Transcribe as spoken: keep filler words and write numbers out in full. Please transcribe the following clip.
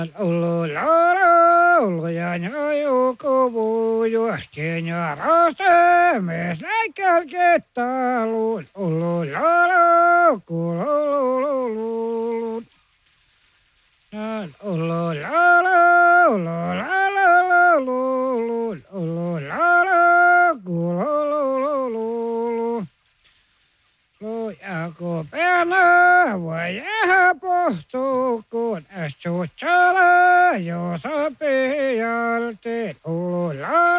Ulu lara, ulu ja nyayu kubu juoskenya raste, mes läikkäl kettaluun. Ulu lara, kulululululu. Ulu lara, ulu lara, lulu, ulu lara, kululululu. Lujaku pena voi jäädä pohtukuun, äs suutsala, jos opii jaltiin. Ulu lara.